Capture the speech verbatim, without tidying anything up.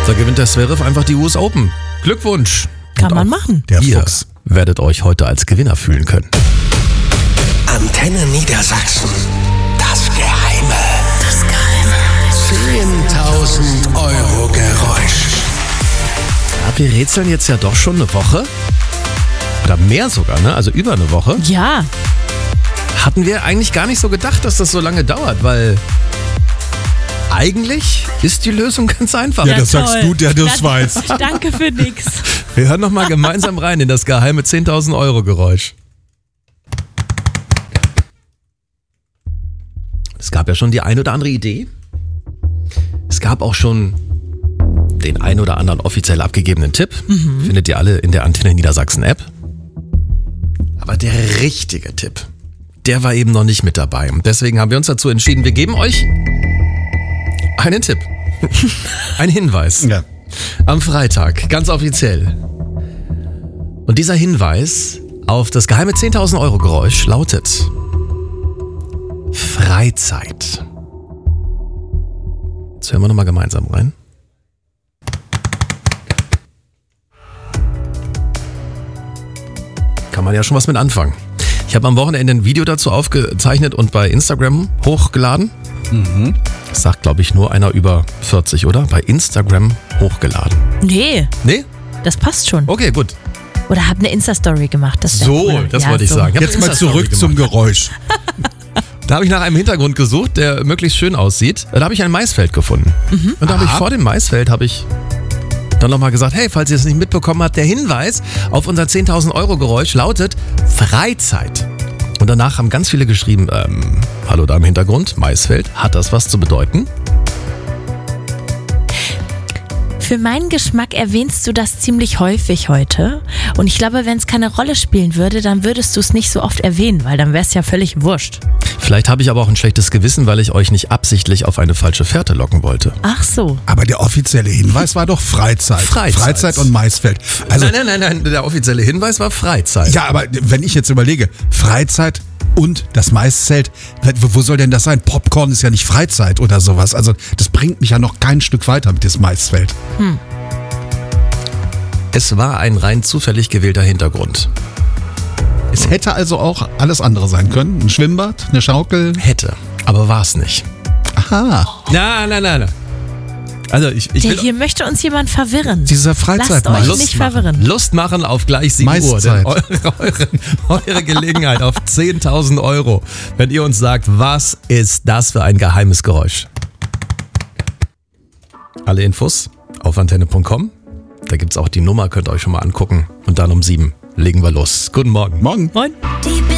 Da gewinnt der Zverev einfach die U S Open. Glückwunsch. Kann man machen. Der Ihr Fuchs. Werdet euch heute als Gewinner fühlen können. Antenne Niedersachsen. Das Geheime. Das Geheime. zehntausend Euro Geräusch. Ja, wir rätseln jetzt ja doch schon eine Woche. Oder mehr sogar, ne? Also über eine Woche. Ja. Hatten wir eigentlich gar nicht so gedacht, dass das so lange dauert, weil eigentlich ist die Lösung ganz einfach. Ja, das sagst du, der das weiß. Danke für nix. Wir hören nochmal gemeinsam rein in das geheime zehntausend Euro Geräusch. Es gab ja schon die ein oder andere Idee. Es gab auch schon den ein oder anderen offiziell abgegebenen Tipp. Mhm. Findet ihr alle in der Antenne Niedersachsen App. Aber der richtige Tipp, der war eben noch nicht mit dabei. Und deswegen haben wir uns dazu entschieden, wir geben euch einen Tipp. Ein Hinweis. Ja. Am Freitag, ganz offiziell. Und dieser Hinweis auf das geheime zehntausend Euro Geräusch lautet Freizeit. Jetzt hören wir nochmal gemeinsam rein. Kann man ja schon was mit anfangen. Ich habe am Wochenende ein Video dazu aufgezeichnet und bei Instagram hochgeladen. Mhm. Das sagt, glaube ich, nur einer über vierzig, oder? Bei Instagram hochgeladen. Nee. Nee? Das passt schon. Okay, gut. Oder hab eine Insta-Story gemacht. Das so, cool. das ja, wollte ich so. sagen. Ich Jetzt mal zurück zum Geräusch. Da habe ich nach einem Hintergrund gesucht, der möglichst schön aussieht. Da habe ich ein Maisfeld gefunden. Mhm. Und da habe ich vor dem Maisfeld habe ich dann nochmal gesagt, hey, falls ihr es nicht mitbekommen habt, der Hinweis auf unser zehntausend Euro Geräusch lautet Freizeit. Und danach haben ganz viele geschrieben, ähm, hallo da im Hintergrund, Maisfeld, hat das was zu bedeuten? Für meinen Geschmack erwähnst du das ziemlich häufig heute. Und ich glaube, wenn es keine Rolle spielen würde, dann würdest du es nicht so oft erwähnen, weil dann wäre es ja völlig wurscht. Vielleicht habe ich aber auch ein schlechtes Gewissen, weil ich euch nicht absichtlich auf eine falsche Fährte locken wollte. Ach so. Aber der offizielle Hinweis war doch Freizeit. Freizeit. Freizeit und Maisfeld. Also, nein, nein, nein, nein, der offizielle Hinweis war Freizeit. Ja, aber wenn ich jetzt überlege, Freizeit und das Maisfeld, wo soll denn das sein? Popcorn ist ja nicht Freizeit oder sowas. Also das bringt mich ja noch kein Stück weiter mit dem Maisfeld. Hm. Es war ein rein zufällig gewählter Hintergrund. Es hätte also auch alles andere sein können. Ein Schwimmbad, eine Schaukel. Hätte, aber war es nicht. Aha. Nein, nein, nein, nein. Also ich, ich Der will hier möchte uns jemand verwirren. Dieser Freizeit Lasst euch Lust nicht machen. verwirren. Lust machen auf gleich sieben Uhr. Denn eure, eure, eure Gelegenheit auf zehntausend Euro, wenn ihr uns sagt, was ist das für ein geheimes Geräusch? Alle Infos auf antenne punkt com. Da gibt es auch die Nummer, könnt ihr euch schon mal angucken. Und dann um sieben legen wir los. Guten Morgen. Morgen. Moin.